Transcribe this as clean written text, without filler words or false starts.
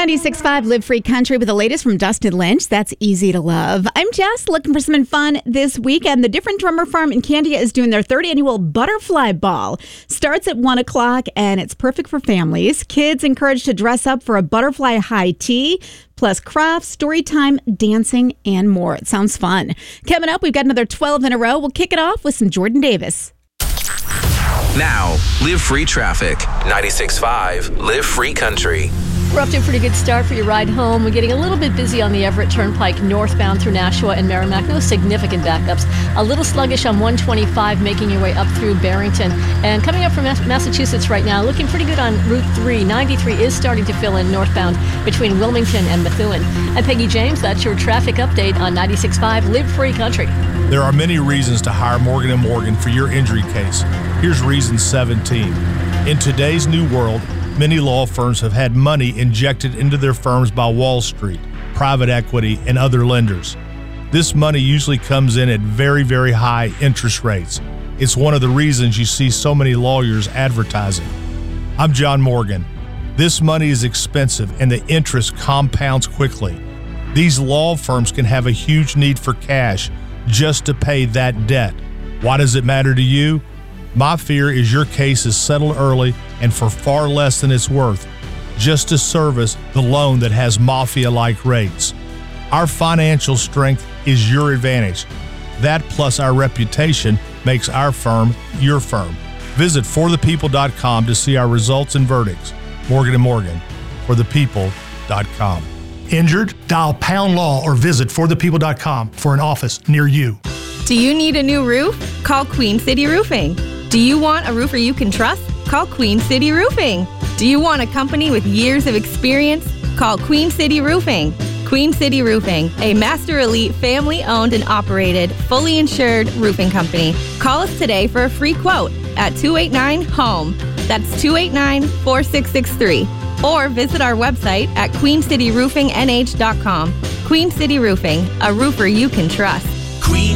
96.5 Live Free Country with the latest from Dustin Lynch. That's easy to love. I'm Jess, looking for some fun this weekend. The Different Drummer Farm in Candia is doing their third annual Butterfly Ball. Starts at 1 o'clock, and it's perfect for families. Kids encouraged to dress up for a butterfly high tea, plus crafts, story time, dancing, and more. It sounds fun. Coming up, we've got another 12 in a row. We'll kick it off with some Jordan Davis. Now, Live Free Traffic. 96.5 Live Free Country. We're up to a pretty good start for your ride home. We're getting a little bit busy on the Everett Turnpike northbound through Nashua and Merrimack. No significant backups. A little sluggish on 125 making your way up through Barrington. And coming up from Massachusetts right now, looking pretty good on Route 3. 93 is starting to fill in northbound between Wilmington and Methuen. I'm Peggy James. That's your traffic update on 96.5 Live Free Country. There are many reasons to hire Morgan & Morgan for your injury case. Here's reason 17. In today's new world, many law firms have had money injected into their firms by Wall Street, private equity, and other lenders. This money usually comes in at very, very high interest rates. It's one of the reasons you see so many lawyers advertising. I'm John Morgan. This money is expensive and the interest compounds quickly. These law firms can have a huge need for cash just to pay that debt. Why does it matter to you? My fear is your case is settled early and for far less than it's worth, just to service the loan that has mafia-like rates. Our financial strength is your advantage. That plus our reputation makes our firm your firm. Visit forthepeople.com to see our results and verdicts. Morgan & Morgan, forthepeople.com. Injured? Dial Pound Law or visit forthepeople.com for an office near you. Do you need a new roof? Call Queen City Roofing. Do you want a roofer you can trust? Call Queen City Roofing. Do you want a company with years of experience? Call Queen City Roofing. Queen City Roofing, a Master Elite family-owned and operated, fully insured roofing company. Call us today for a free quote at 289-HOME. That's 289-4663. Or visit our website at queencityroofinghnh.com. Queen City Roofing, a roofer you can trust.